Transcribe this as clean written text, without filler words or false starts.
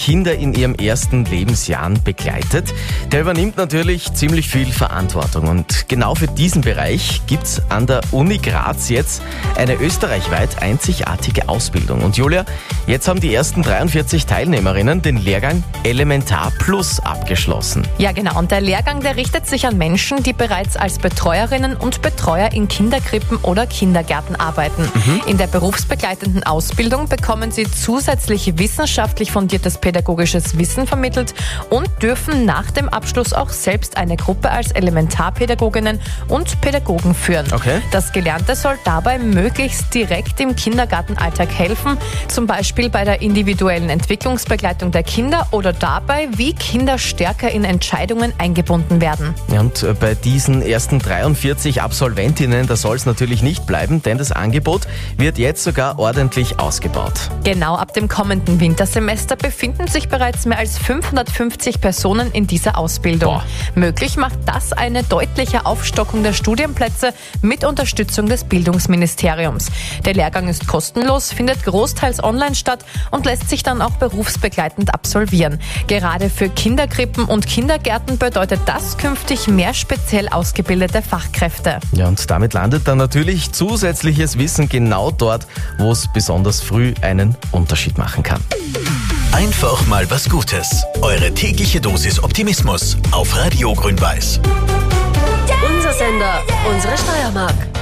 Kinder in ihren ersten Lebensjahren begleitet, der übernimmt natürlich ziemlich viel Verantwortung. Und genau für diesen Bereich gibt's an der Uni Graz jetzt eine österreichweit einzigartige Ausbildung. Und Julia, jetzt haben die ersten 43 Teilnehmerinnen den Lehrgang Elementar Plus abgeschlossen. Ja, genau. Und der Lehrgang, der richtet sich an Menschen, die bereits als Betreuerinnen und Betreuer in Kinderkrippen oder Kindergärten arbeiten. In der berufsbegleitenden Ausbildung bekommen sie zusätzlich wissenschaftlich fundiertes pädagogisches Wissen vermittelt und dürfen nach dem Abschluss auch selbst eine Gruppe als Elementarpädagoginnen und Pädagogen führen. Okay. Das Gelernte soll dabei möglichst direkt im Kindergartenalltag helfen, zum Beispiel bei der individuellen Entwicklungsbegleitung der Kinder oder dabei, wie Kinder stärker in Entscheidungen eingebunden werden. Ja, und bei diesen ersten 43 Absolventinnen, da soll es natürlich nicht bleiben, denn das Angebot wird jetzt sogar ordentlich ausgebaut. Genau, ab dem kommenden Wintersemester befinden sich bereits mehr als 550 Personen in dieser Ausbildung. Boah. Möglich macht das eine deutliche Aufstockung der Studienplätze mit Unterstützung des Bildungsministeriums. Der Lehrgang ist kostenlos, findet großteils online statt und lässt sich dann auch berufsbegleitend absolvieren. Gerade für Kinderkrippen und Kindergärten bedeutet das künftig mehr speziell ausgebildete Fachkräfte. Ja, und damit landet dann natürlich zusätzliches Wissen genau dort, wo es besonders früh einen Unterschied machen kann. Einfach mal was Gutes. Eure tägliche Dosis Optimismus auf Radio Grün-Weiß. Unser Sender, unsere Steiermark.